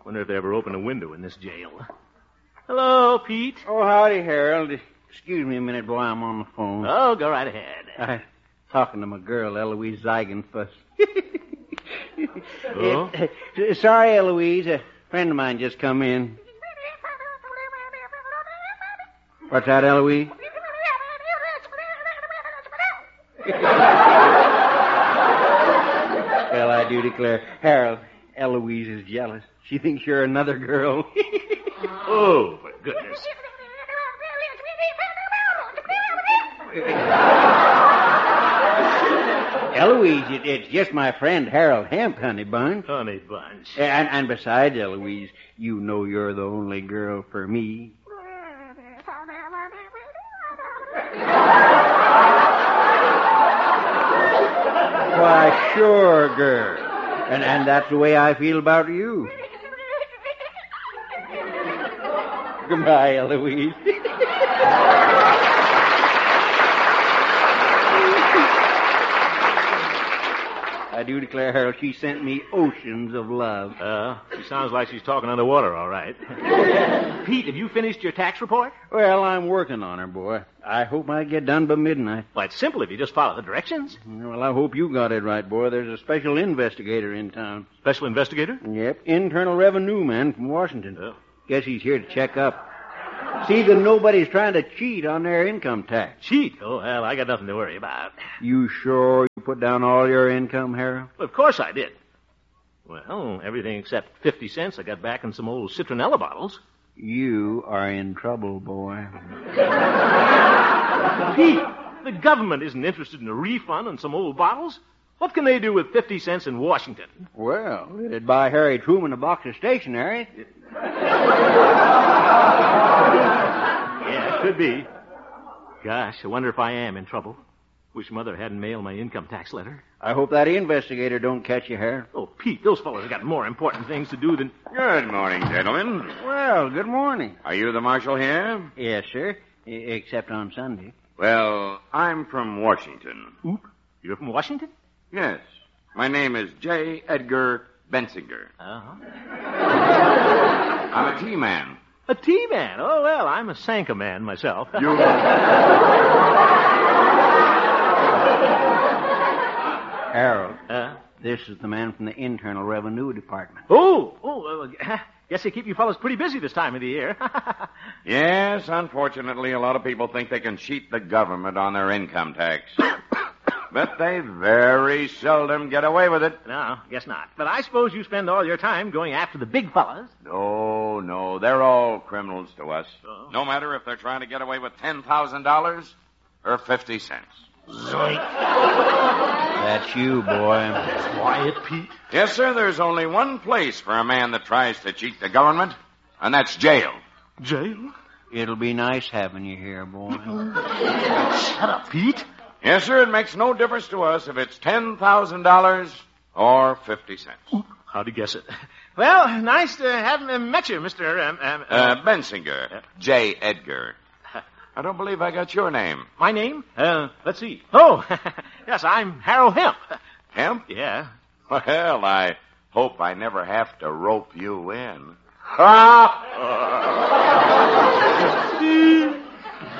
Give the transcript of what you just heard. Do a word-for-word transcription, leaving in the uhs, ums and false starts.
Wonder if they ever open a window in this jail. Hello, Pete. Oh, howdy, Harold. Excuse me a minute, boy. I'm on the phone. Oh, go right ahead. I'm talking to my girl, Eloise Zeigenfuss. Oh? Uh, sorry, Eloise. A friend of mine just come in. What's that, Eloise? Well, I do declare, Harold, Eloise is jealous. She thinks you're another girl. Oh, for goodness. Eloise, it, it's just my friend Harold Hemp, honey bunch. Honey bunch. And, and besides, Eloise, you know you're the only girl for me. Why, sure, girl. And, and that's the way I feel about you. Goodbye, Eloise. I do declare, Harold, she sent me oceans of love. Uh, she sounds like she's talking underwater, all right. Pete, have you finished your tax report? Well, I'm working on her, boy. I hope I get done by midnight. Well, it's simple if you just follow the directions. Well, I hope you got it right, boy. There's a special investigator in town. Special investigator? Yep, Internal Revenue man from Washington. Oh. Guess he's here to check up. See that nobody's trying to cheat on their income tax. Cheat? Oh, well, I got nothing to worry about. You sure you put down all your income, Harold? Well, of course I did. Well, everything except fifty cents I got back in some old citronella bottles. You are in trouble, boy. Pete, the government isn't interested in a refund on some old bottles. What can they do with fifty cents in Washington? Well, it'd buy Harry Truman a box of stationery. Yeah, it could be. Gosh, I wonder if I am in trouble. Wish Mother hadn't mailed my income tax letter. I hope that investigator don't catch you, Harold. Oh, Pete, those fellows have got more important things to do than... Good morning, gentlemen. Well, good morning. Are you the marshal here? Yes, sir. I- except on Sunday. Well, I'm from Washington. Oop, you're from Washington? Yes. My name is J. Edgar Bensinger. Uh-huh. I'm a tea man. A tea man? Oh, well, I'm a Sanka man myself. You... Harold, Uh, this is the man from the Internal Revenue Department. oh, oh, uh, guess they keep you fellows pretty busy this time of the year. Yes, unfortunately, a lot of people think they can cheat the government on their income tax. But they very seldom get away with it. No, guess not. But I suppose you spend all your time going after the big fellas. No, no, they're all criminals to us. Oh. No matter if they're trying to get away with ten thousand dollars or fifty cents. That's you, boy. Quiet, Pete. Yes, sir, there's only one place for a man that tries to cheat the government, and that's jail. Jail? It'll be nice having you here, boy. Shut up, Pete. Yes, sir, it makes no difference to us if it's ten thousand dollars or fifty cents. How'd you guess it? Well, nice to have uh, met you, Mister Um, um, uh, Uh, Bensinger. J. Edgar. I don't believe I got your name. my name? Uh, let's see. Oh, yes, I'm Harold Hemp. Hemp? Yeah. Well, I hope I never have to rope you in. Ha!